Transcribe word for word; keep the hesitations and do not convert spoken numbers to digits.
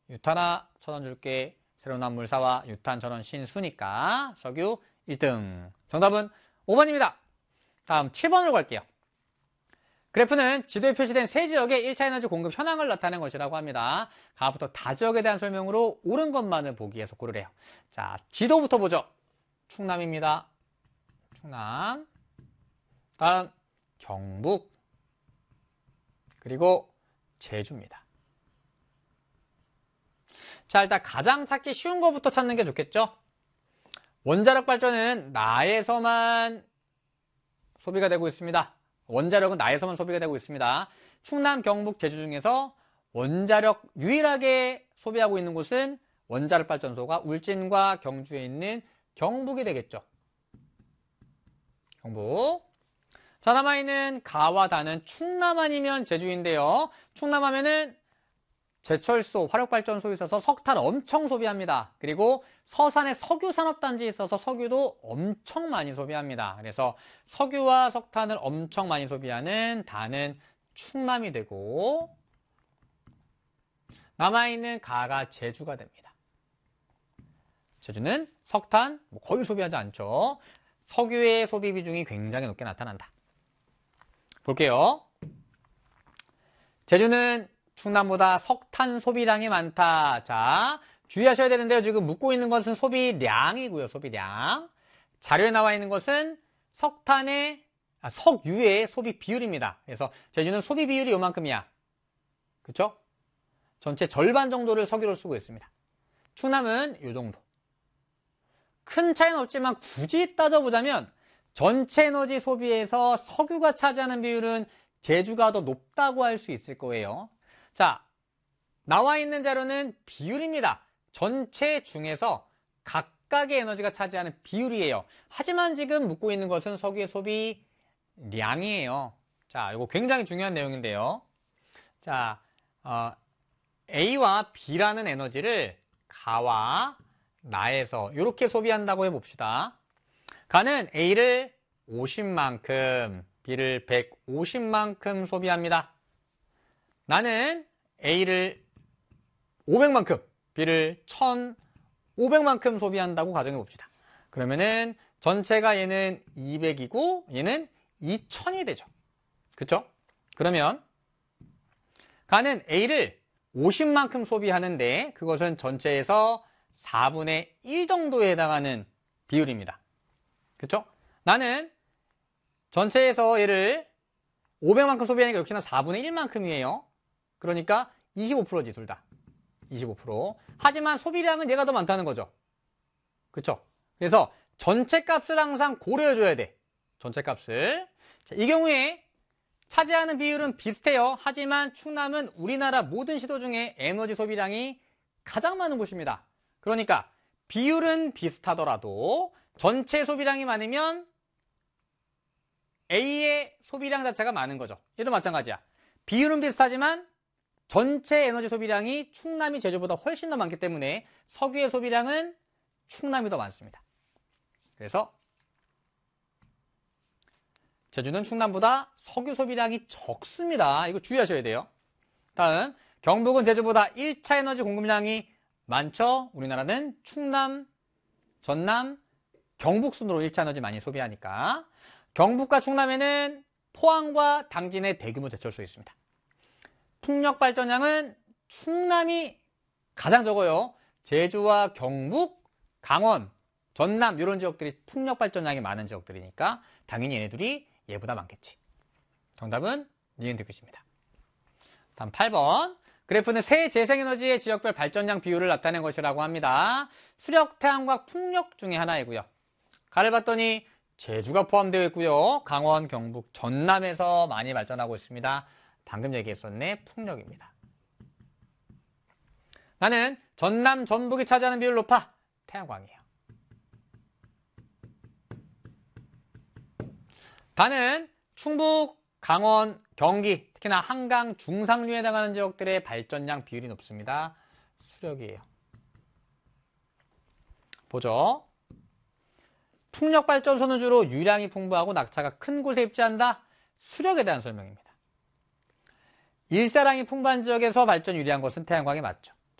유탄화 천 원 줄게. 새로 나온 물사와 유탄 전원 신수니까 석유 일 등. 정답은 오 번입니다. 다음 칠 번으로 갈게요. 그래프는 지도에 표시된 세 지역의 일 차 에너지 공급 현황을 나타낸 것이라고 합니다. 가부터 다 지역에 대한 설명으로 옳은 것만을 보기 위해서 고르래요. 자, 지도부터 보죠. 충남입니다. 충남. 다음 경북. 그리고 제주입니다. 자, 일단 가장 찾기 쉬운 것부터 찾는 게 좋겠죠? 원자력 발전은 나에서만 소비가 되고 있습니다. 원자력은 나에서만 소비가 되고 있습니다. 충남, 경북, 제주 중에서 원자력 유일하게 소비하고 있는 곳은 원자력 발전소가 울진과 경주에 있는 경북이 되겠죠. 경북. 자, 남아있는 가와 다는 충남 아니면 제주인데요. 충남 하면은 제철소, 화력발전소에 있어서 석탄 엄청 소비합니다. 그리고 서산에 석유산업단지에 있어서 석유도 엄청 많이 소비합니다. 그래서 석유와 석탄을 엄청 많이 소비하는 다는 충남이 되고, 남아있는 가가 제주가 됩니다. 제주는 석탄 뭐 거의 소비하지 않죠. 석유의 소비 비중이 굉장히 높게 나타난다. 볼게요. 제주는 충남보다 석탄 소비량이 많다. 자, 주의하셔야 되는데요. 지금 묻고 있는 것은 소비량이고요. 소비량. 자료에 나와 있는 것은 석탄의, 아, 석유의 소비 비율입니다. 그래서 제주는 소비 비율이 요만큼이야. 그쵸? 전체 절반 정도를 석유로 쓰고 있습니다. 충남은 요 정도. 큰 차이는 없지만 굳이 따져보자면 전체 에너지 소비에서 석유가 차지하는 비율은 제주가 더 높다고 할 수 있을 거예요. 자, 나와 있는 자료는 비율입니다. 전체 중에서 각각의 에너지가 차지하는 비율이에요. 하지만 지금 묻고 있는 것은 석유의 소비량이에요. 자, 이거 굉장히 중요한 내용인데요. 자, 어, A와 B라는 에너지를 가와 나에서 이렇게 소비한다고 해봅시다. 가는 A를 오십만큼, B를 백오십만큼 소비합니다. 나는 A를 오백만큼, B를 천오백만큼 소비한다고 가정해봅시다. 그러면은 전체가 얘는 이백이고 얘는 이천이 되죠. 그쵸? 그러면 가는 A를 오십만큼 소비하는데 그것은 전체에서 사분의 일 정도에 해당하는 비율입니다. 그쵸? 나는 전체에서 얘를 오백만큼 소비하니까 역시나 사분의 일만큼이에요. 그러니까 이십오 퍼센트지 둘 다. 이십오 퍼센트. 하지만 소비량은 얘가 더 많다는 거죠. 그쵸? 그래서 전체 값을 항상 고려해줘야 돼. 전체 값을. 자, 이 경우에 차지하는 비율은 비슷해요. 하지만 충남은 우리나라 모든 시도 중에 에너지 소비량이 가장 많은 곳입니다. 그러니까 비율은 비슷하더라도 전체 소비량이 많으면 A의 소비량 자체가 많은 거죠. 얘도 마찬가지야. 비율은 비슷하지만 전체 에너지 소비량이 충남이 제주보다 훨씬 더 많기 때문에 석유의 소비량은 충남이 더 많습니다. 그래서 제주는 충남보다 석유 소비량이 적습니다. 이거 주의하셔야 돼요. 다음, 경북은 제주보다 일 차 에너지 공급량이 많죠. 우리나라는 충남, 전남, 경북 순으로 일 차 에너지 많이 소비하니까. 경북과 충남에는 포항과 당진의 대규모 제철소가 있습니다. 풍력 발전량은 충남이 가장 적어요. 제주와 경북, 강원, 전남 이런 지역들이 풍력 발전량이 많은 지역들이니까 당연히 얘네들이 얘보다 많겠지. 정답은 니은 디귿입니다. 다음 팔 번. 그래프는 새 재생에너지의 지역별 발전량 비율을 나타낸 것이라고 합니다. 수력, 태양광, 풍력 중에 하나이고요. 가를 봤더니 제주가 포함되어 있고요. 강원, 경북, 전남에서 많이 발전하고 있습니다. 방금 얘기했었네. 풍력입니다. 나는 전남, 전북이 차지하는 비율 높아. 태양광이에요. 다는 충북, 강원, 경기, 특히나 한강, 중상류에 해당하는 지역들의 발전량 비율이 높습니다. 수력이에요. 보죠. 풍력발전소는 주로 유량이 풍부하고 낙차가 큰 곳에 입지한다. 수력에 대한 설명입니다. 일사량이 풍부한 지역에서 발전 유리한 것은 태양광이 맞죠.